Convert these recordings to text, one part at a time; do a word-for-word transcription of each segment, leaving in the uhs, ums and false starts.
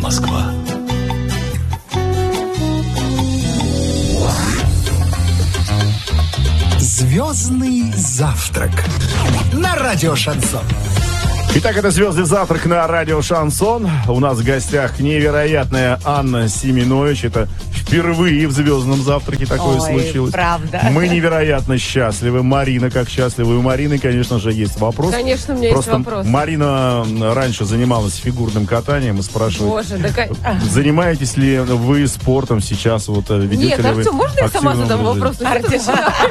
Москва. Звездный завтрак на радио Шансон. Итак, это «Звездный завтрак» на радио «Шансон». У нас в гостях невероятная Анна Семенович. Это впервые в «Звездном завтраке» такое Ой, случилось. Правда. Мы невероятно счастливы. Марина как счастлива. У Марины, конечно же, есть вопрос. Конечно, у меня Просто есть вопрос. Марина раньше занималась фигурным катанием и спрашивает, Боже, да как... занимаетесь ли вы спортом сейчас? Вот, ведете Нет, ли вы Артем, можно я сама активный задам образ жизни? вопрос?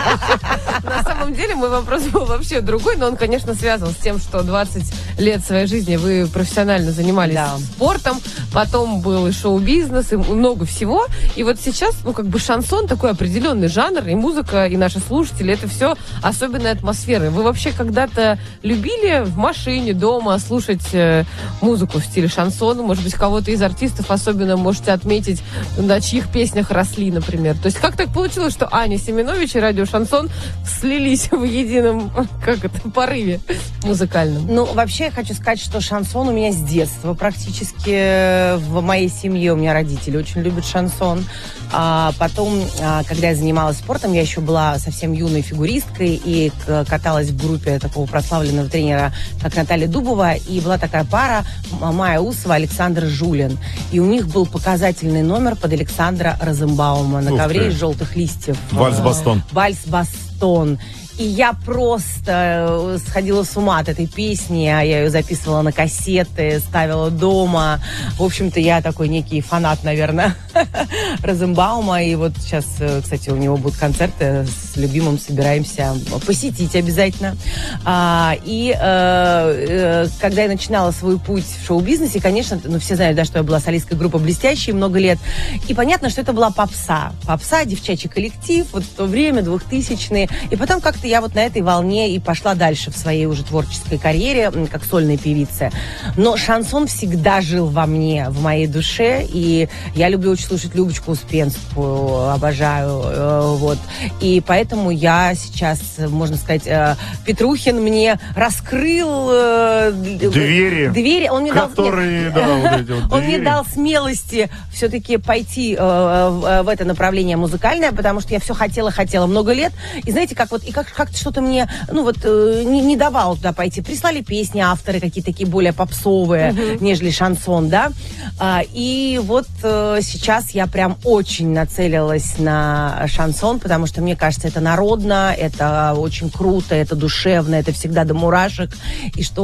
На самом деле мой вопрос был вообще другой, но он, конечно, связан с тем, что двадцать лет своей жизни вы профессионально занимались Да. спортом, потом был и шоу-бизнес, и много всего. И вот сейчас, ну, как бы шансон такой определенный жанр, и музыка, и наши слушатели, это все особенная атмосфера. Вы вообще когда-то любили в машине, дома слушать э, музыку в стиле шансона? Может быть, кого-то из артистов особенно можете отметить, на чьих песнях росли, например. То есть как так получилось, что Аня Семенович и радио Шансон слились в едином, как это, порыве музыкальном? Ну, вообще, я хочу сказать, что шансон у меня с детства практически в моей семье. У меня родители очень любят шансон. А потом, а, когда я занималась спортом, я еще была совсем юной фигуристкой и к- каталась в группе такого прославленного тренера, как Наталья Дубова. И была такая пара Майя Усова, Александр Жулин. И у них был показательный номер под Александра Розенбаума на Ух ковре ты. из желтых листьев. Вальс-бастон. Вальс-бастон. И я просто сходила с ума от этой песни. Я ее записывала на кассеты, ставила дома. В общем-то, я такой некий фанат, наверное, Розенбаума. И вот сейчас, кстати, у него будут концерты с любимым. Собираемся посетить обязательно. А, и э, когда я начинала свой путь в шоу-бизнесе, конечно, ну, все знают, да, что я была солисткой группы «Блестящие» много лет. И понятно, что это была попса. Попса, девчачий коллектив, вот в то время, двухтысячные. И потом как-то я вот на этой волне и пошла дальше в своей уже творческой карьере, как сольная певица. Но шансон всегда жил во мне, в моей душе, и я люблю очень слушать Любочку Успенскую, обожаю, э, вот. И поэтому я сейчас, можно сказать, э, Петрухин мне раскрыл э, Двери, двери. Он мне дал, которые, нет, да, вот эти вот он мне двери. дал смелости все-таки пойти э, в, в это направление музыкальное, потому что я все хотела-хотела много лет. И знаете, как вот, и как как-то что-то мне, ну вот, э, не, не давало туда пойти. Прислали песни, авторы какие-то такие более попсовые, uh-huh. нежели шансон, да. А, и вот э, сейчас я прям очень нацелилась на шансон, потому что мне кажется, это народно, это очень круто, это душевно, это всегда до мурашек. И что